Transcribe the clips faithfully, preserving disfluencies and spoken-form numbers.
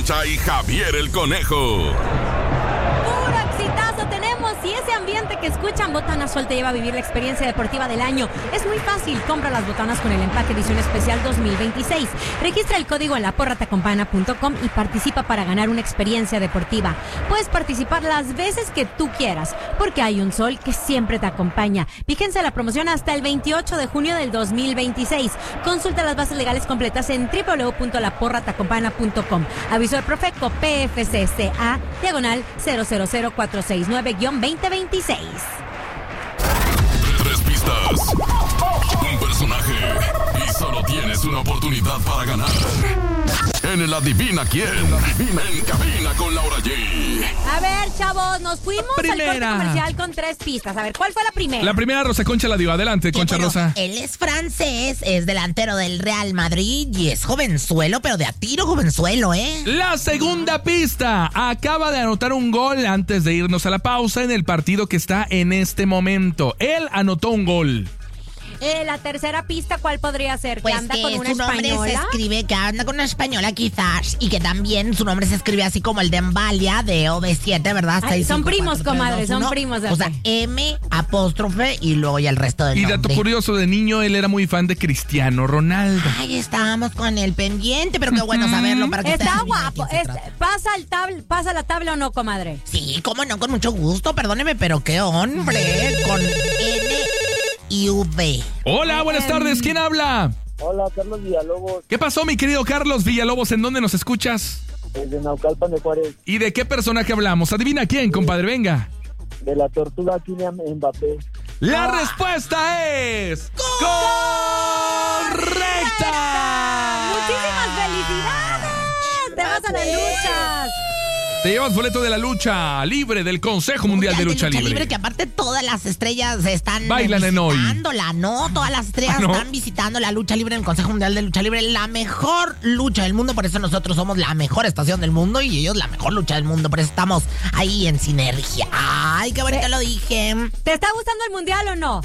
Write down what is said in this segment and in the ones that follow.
Concha y Javier el Conejo. ¡Puro exitazo tenemos! Y ese ambiente que escuchan, Botana Sol te lleva a vivir la experiencia deportiva del año. Es muy fácil, compra las botanas con el empaque edición especial dos mil veintiséis. Registra el código en la porra te acompaña punto com y participa para ganar una experiencia deportiva. Puedes participar las veces que tú quieras, porque hay un sol que siempre te acompaña. Fíjense la promoción hasta el veintiocho de junio del dos mil veintiséis. Consulta las bases legales completas en doble u doble u doble u punto la porra te acompaña punto com. Aviso del Profeco P F C C A diagonal cero cero cero cuatro seis nueve guión veinte veintiséis. Tres pistas, un personaje y solo tienes una oportunidad para ganar. En el Adivina Quién, en Cabina con Laura G. A ver, chavos, nos fuimos Primera. al corte comercial con tres pistas. A ver, ¿cuál fue la primera? La primera, Rosa Concha la dio. Adelante, Concha bueno, Rosa. Él es francés, es delantero del Real Madrid y es jovenzuelo, pero de a tiro jovenzuelo, ¿eh? La segunda pista. Acaba de anotar un gol antes de irnos a la pausa en el partido que está en este momento. Él anotó un gol. Eh, la tercera pista, ¿cuál podría ser? Pues ¿Que anda que con una su nombre se española? escribe, que anda con una española quizás, y que también su nombre se escribe así como el de Embalia de O V siete, ¿verdad? Ay, son primos, comadre, son primos. O sea, M, apóstrofe y luego ya el resto del Y nombre. dato curioso, de niño él era muy fan de Cristiano Ronaldo. Ay, estábamos con el pendiente, pero qué bueno saberlo para que Está ustedes adivinen guapo. de quién se Es- trata. ¿Pasa, el tabl- ¿Pasa la tabla o no, comadre? Sí, cómo no, con mucho gusto, perdóneme, pero qué hombre, con N y V. Hola, buenas tardes. ¿Quién habla? Hola, Carlos Villalobos, ¿Qué pasó, mi querido Carlos Villalobos? ¿En dónde nos escuchas? desde Naucalpan de Juárez, ¿Y de qué personaje hablamos? Adivina quién, compadre, venga. de la tortuga Kylian Mbappé. La respuesta es correcta. ¡Muchísimas felicidades! ¡Te vas a las luchas! Te llevas boleto de la lucha libre del Consejo Mundial de Lucha Libre. Que aparte todas las estrellas están Bailan en hoy. visitándola, ¿no? Todas las estrellas ¿Ah, no? están visitando la lucha libre en el Consejo Mundial de Lucha Libre, la mejor lucha del mundo, por eso nosotros somos la mejor estación del mundo y ellos la mejor lucha del mundo, por eso estamos ahí en sinergia. Ay, qué bonito lo dije. ¿Te está gustando el mundial o no?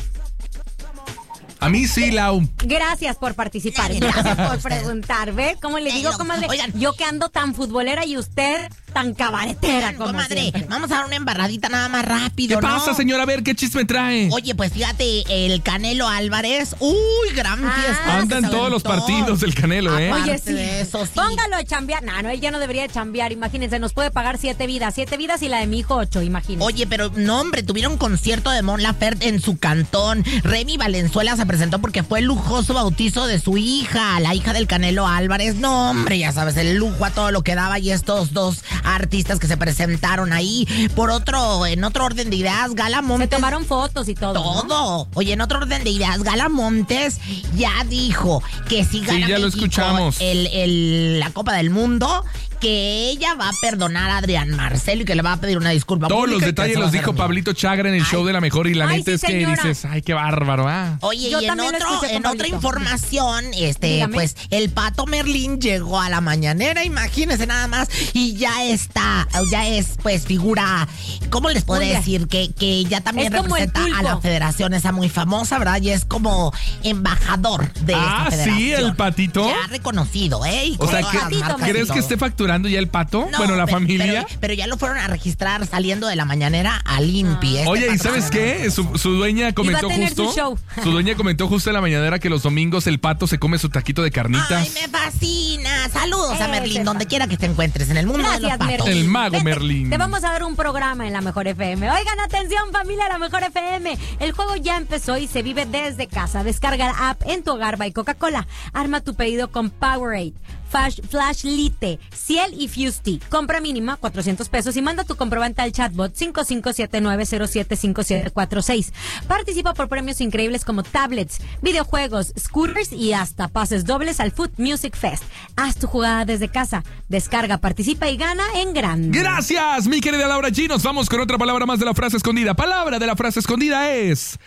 A mí sí, Lau. Gracias por participar, Ay, gracias gracias. por preguntar. ¿Ve? Como le Ay, digo, no. comadre, Oigan. yo que ando tan futbolera y usted tan cabaretera, como Comadre, siempre. vamos a dar una embarradita nada más rápido, ¿Qué ¿no? pasa, señora? A ver, ¿qué chisme trae? Oye, pues fíjate, el Canelo Álvarez, uy, gran Ah, fiesta. Anda en todos los partidos del Canelo, ¿eh? Aparte Oye, sí. de eso, sí. Póngalo a chambear. No, no, él ya no debería de chambear. Imagínense, nos puede pagar siete vidas. Siete vidas y la de mi hijo ocho, imagínense. Oye, pero no, hombre, tuvieron concierto de Mon Laferte en su cantón. Remy Valenzuela se presentó porque fue el lujoso bautizo de su hija, la hija del Canelo Álvarez. No, hombre, ya sabes, el lujo a todo lo que daba y estos dos artistas que se presentaron ahí. Por otro, en otro orden de ideas, Gala Se Montes. tomaron fotos y todo. ¿no? Todo. Oye, en otro orden de ideas, Gala Montes ya dijo que si gana ya lo México escuchamos. El, el- la Copa del Mundo, que ella va a perdonar a Adrián Marcelo y que le va a pedir una disculpa Todos pública los y que detalles se va los a hacer dijo amigo. Pablito Chagra en el Ay. show de La Mejor y la Ay, neta sí, es que señora. dices, ay, qué bárbaro, ¿ah? Oye, Yo y en, también lo otro, escuché con en otra Pablito. información, este, Dígame. pues, el Pato Merlín llegó a la mañanera, imagínense nada más, y ya está, ya es, pues, figura, ¿cómo les podré Mundial. decir? Que, que ya también Es como el representa a pulpo. la federación esa muy famosa, ¿verdad? Y es como embajador de Ah, esta ¿sí? federación. ¿El patito? Ya reconocido, ¿eh? Y O con sea, todas ¿qué- las Patito, marcas y ¿crees que todo. esté facturando ya el pato? No, bueno, la pero- familia. Pero, pero ya lo fueron a registrar saliendo de la mañanera a Limpi. este Oye, ¿y patrocinador. sabes qué? Su, su dueña comentó tener justo. su show. Su dueña comentó justo en la mañanera que los domingos el pato se come su taquito de carnitas. Ay, me fascina. Saludos a Ese Merlín, pa- donde quiera que te encuentres, en el mundo de los Gracias, patos. Merlín. El mago Vente, Merlín. Te vamos a dar un programa en la Mejor F M. Oigan, atención, familia, la Mejor F M. El juego ya empezó y se vive desde casa. Descarga la app en tu hogar by Coca-Cola. Arma tu pedido con Powerade, Flash, Flash Lite, Ciel y Fusti. Compra mínima cuatrocientos pesos y manda tu comprobante al chatbot cinco cinco siete nueve cero siete cinco siete cuatro seis. Participa por premios increíbles como tablets, videojuegos, scooters y hasta pases dobles al Food Music Fest. Haz tu jugada desde casa. Descarga, participa y gana en grande. Gracias, mi querida Laura G. Nos vamos con otra palabra más de la frase escondida. Palabra de la frase escondida es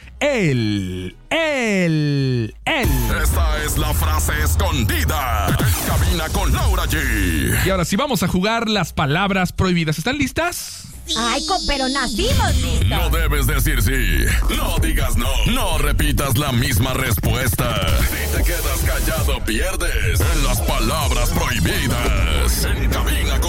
el, el, el. Esta es la frase escondida. En Cabina con Laura G. Y ahora sí vamos a jugar las palabras prohibidas. ¿Están listas? Ay, co- pero nacimos listos. No debes decir sí. No digas no. No repitas la misma respuesta. Si te quedas callado, pierdes en las palabras prohibidas. En Cabina con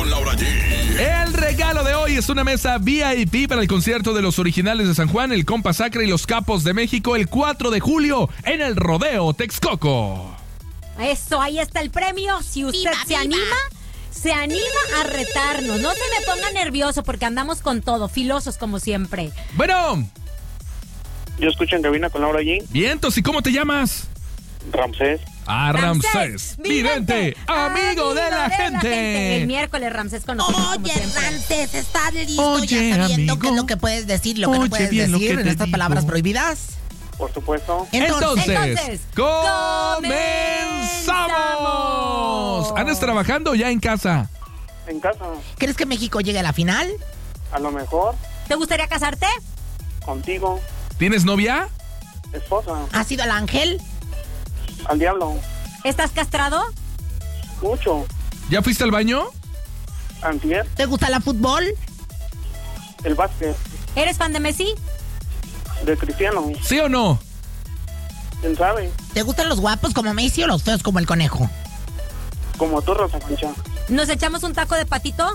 es una mesa V I P para el concierto de los Originales de San Juan, el Compa Sacra y los Capos de México el cuatro de julio en el Rodeo Texcoco. Eso, ahí está el premio. Si usted Viva, se viva. anima, se anima a retarnos. No se me ponga nervioso porque andamos con todo, filosos como siempre. Bueno, Yo escucho en cabina con Laura G. vientos, ¿y cómo te llamas? Ramsés. Ah, Ramsés, vidente, amigo de la El gente. miércoles Ramsés con nosotros como Oye, siempre. Ramsés, ¿estás listo Oye, ya sabiendo amigo. qué es lo que puedes decir, lo que no Oye, puedes bien lo decir que en te estas digo. palabras prohibidas? Por supuesto. Entonces, Entonces, comenzamos. ¿Andas trabajando ya en casa? En casa. ¿Crees que México llegue a la final? A lo mejor. ¿Te gustaría casarte? Contigo. ¿Tienes novia? Esposa. ¿Has ido al ángel? Al diablo. ¿Estás castrado? Mucho. ¿Ya fuiste al baño? Antier. ¿Te gusta la fútbol? El básquet. ¿Eres fan de Messi? De Cristiano. ¿Sí o no? ¿Quién sabe? ¿Te gustan los guapos como Messi o los feos como el conejo? Como tú, Rosa Concha. ¿Nos echamos un taco de patito?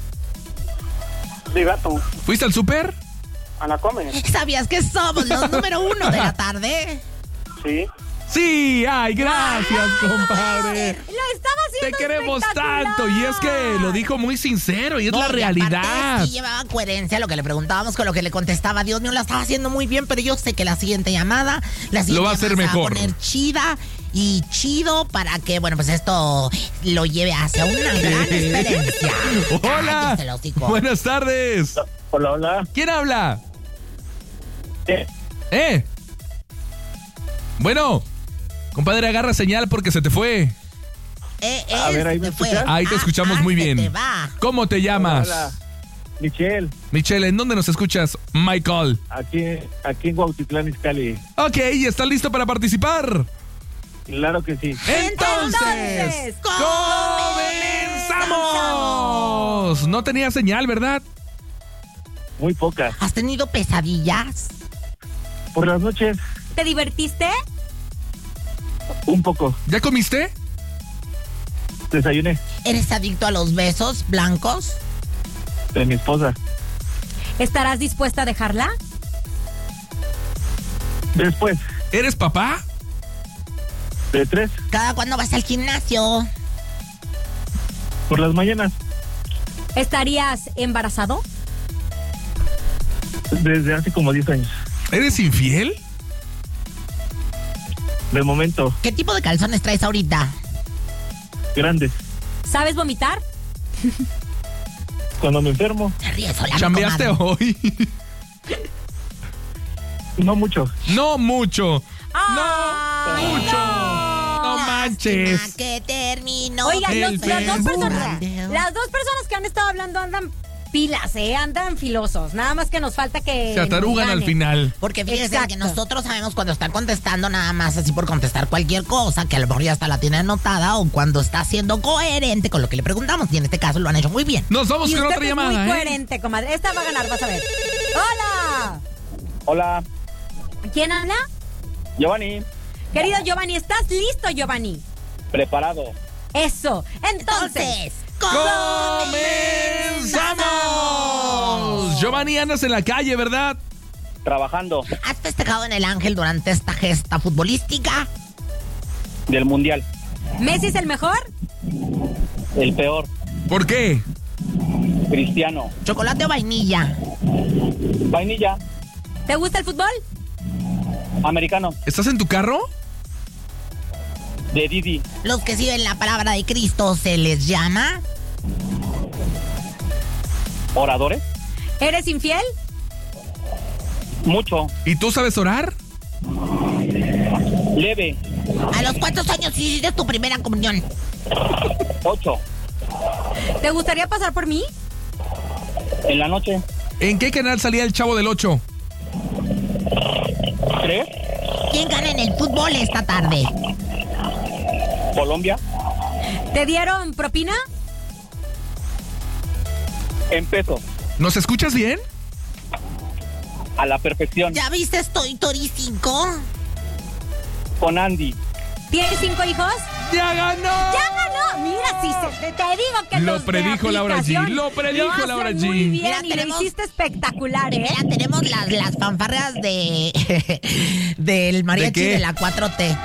De gato. ¿Fuiste al súper? A la comer. ¿Sabías que somos los número uno de la tarde? Sí. Sí, ay, gracias, compadre. Lo estaba Te haciendo queremos espectacular. tanto y es que lo dijo muy sincero y es No, la y realidad. aparte, sí llevaba coherencia lo que le preguntábamos con lo que le contestaba. Dios mío, la estaba haciendo muy bien, pero yo sé que la siguiente llamada, la siguiente Lo va a hacer llamada se mejor. va a poner chida y chido para que, bueno, pues esto lo lleve hacia una gran experiencia. Hola. Cállese el hocico. Buenas tardes. Hola, hola. ¿Quién habla? Eh, ¿Eh? Bueno, compadre, agarra señal porque se te fue. Eh, A eh, ver, ahí se me te fue. escuchas. Ahí te Ah, escuchamos ah, muy se bien. te va. ¿Cómo te llamas? Hola. Michelle, Michelle, ¿en dónde nos escuchas? Michael. aquí, aquí en Cuautitlán, Izcalli. Ok, ¿y estás listo para participar? Claro que sí. Entonces, Entonces, ¡comenzamos! No tenía señal, ¿verdad? Muy poca. ¿Has tenido pesadillas? Por las noches, ¿te divertiste? un poco. ¿Ya comiste? Desayuné ¿Eres adicto a los besos blancos? de mi esposa. ¿Estarás dispuesta a dejarla? Después ¿Eres papá? de tres, ¿Cada cuándo vas al gimnasio? por las mañanas, ¿Estarías embarazado? desde hace como diez años. ¿Eres infiel? De momento, ¿Qué tipo de calzones traes ahorita? grandes. ¿Sabes vomitar? Cuando me enfermo, Te ríes sola, mi ¿Chambeaste comadre. hoy? no mucho. No mucho. ¡Ay, mucho. No manches. Lástima que terminó. Oigan, El los- las, dos Facebook. personas, las dos personas que han estado hablando andan pilas, ¿eh? Andan filosos. Nada más que nos falta que Se atarugan nos al ganen. final. Porque fíjense Exacto. que nosotros sabemos cuando está contestando nada más así por contestar cualquier cosa, que a lo mejor ya hasta la tiene anotada, o cuando está siendo coherente con lo que le preguntamos, y en este caso lo han hecho muy bien. Nos vamos Y con usted otra es llamada, muy ¿eh? coherente, comadre. Esta va a ganar, vas a ver. ¡Hola! Hola, ¿Quién habla? Giovanni. Querido Giovanni, ¿estás listo, Giovanni? Preparado. Eso. Entonces, ¡Comenzamos! Giovanni, andas en la calle, ¿verdad? Trabajando ¿Has festejado en el Ángel durante esta gesta futbolística? del mundial. ¿Messi es el mejor? El peor. ¿Por qué? Cristiano. ¿Chocolate o vainilla? Vainilla. ¿Te gusta el fútbol? Americano. ¿Estás en tu carro? De Didi. Los que siguen la palabra de Cristo se les llama... Oradores. ¿Eres infiel? Mucho. ¿Y tú sabes orar? Leve. ¿A los cuántos años hiciste tu primera comunión? Ocho. ¿Te gustaría pasar por mí? En la noche. ¿En qué canal salía el Chavo del Ocho? Tres. ¿Quién gana en el fútbol esta tarde? Colombia. ¿Te dieron propina? En pesos. ¿Nos escuchas bien? A la perfección. ¿Ya viste Toy Story cinco? Con Andy. ¿Tienes cinco hijos? ¡Ya ganó! ¡Ya ganó! Mira, sí se Te, te digo que Lo los de predijo Laura G, aplicación lo predijo hacen Laura G. muy bien Mira, y tenemos- lo hiciste espectacular, ¿eh? Mira, tenemos las, las fanfarrias de del mariachi ¿De de, qué? la cuatro T.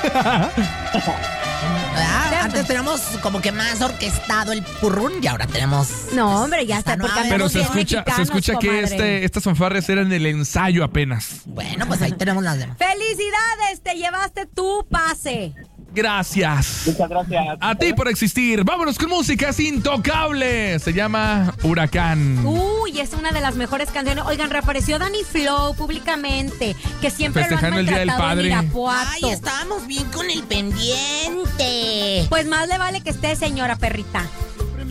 ¿Verdad? Antes teníamos como que más orquestado el purrún y ahora tenemos. No, hombre, ya esta está, porque nueva Pero andamos se bien escucha, se mexicanos, escucha que comadre. este, estas fanfarrias eran el ensayo apenas. Bueno, pues ahí tenemos las demás. ¡Felicidades! Te llevaste tu pase. Gracias. Muchas gracias. A ti por existir. Vámonos con música, es intocable. Se llama Huracán. Uy, es una de las mejores canciones. Oigan, reapareció Dani Flow públicamente, que siempre Festejando lo el han Día del maltratado en Padre. Irapuato. Ay, estábamos bien con el pendiente. Pues más le vale que esté, señora perrita.